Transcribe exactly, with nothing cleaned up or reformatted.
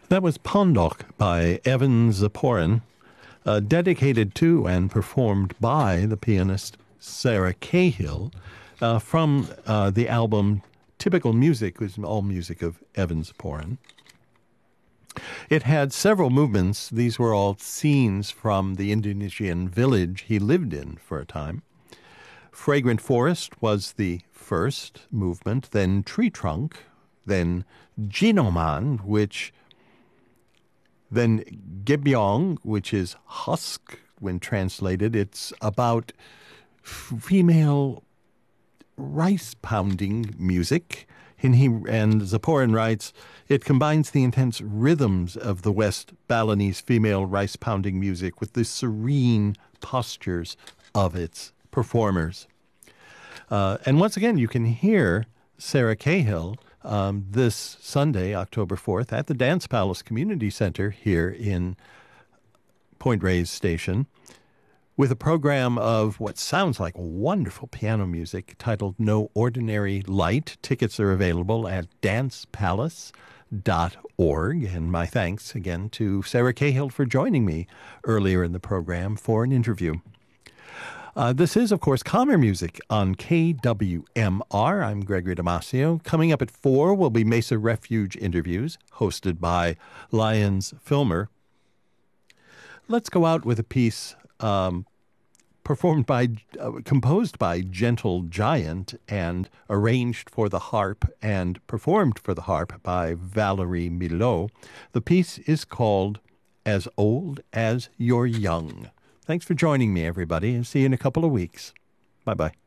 That was Pondok by Evan Ziporyn, uh, dedicated to and performed by the pianist Sarah Cahill uh, from uh, the album Typical Music, which is all music of Evan Ziporyn. It had several movements. These were all scenes from the Indonesian village he lived in for a time. Fragrant Forest was the first movement, then Tree Trunk, then Jinoman, which then Gebyong, which is husk when translated. It's about female rice pounding music. And he and Ziporyn writes, it combines the intense rhythms of the West Balinese female rice pounding music with the serene postures of its performers. Uh, and once again, you can hear Sarah Cahill um, this Sunday, October fourth, at the Dance Palace Community Center here in Point Reyes Station, with a program of what sounds like wonderful piano music titled No Ordinary Light. Tickets are available at dance palace dot org. And my thanks again to Sarah Cahill for joining me earlier in the program for an interview. Uh, this is, of course, Calmer Music on K W M R. I'm Gregory Damasio. Coming up at four will be Mesa Refuge interviews, hosted by Lyons Filmer. Let's go out with a piece um, performed by, uh, composed by Gentle Giant and arranged for the harp and performed for the harp by Valerie Milot. The piece is called As Old as You're Young. Thanks for joining me, everybody, and see you in a couple of weeks. Bye-bye.